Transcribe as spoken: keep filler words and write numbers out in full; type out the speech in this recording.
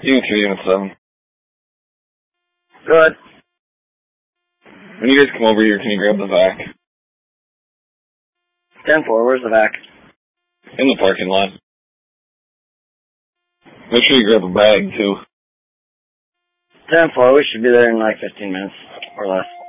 Unit three, Unit seven. Good. When you guys come over here, can you grab the vac? ten four, where's the vac? In the parking lot. Make sure you grab a bag, too. ten four, we should be there in like fifteen minutes, or less.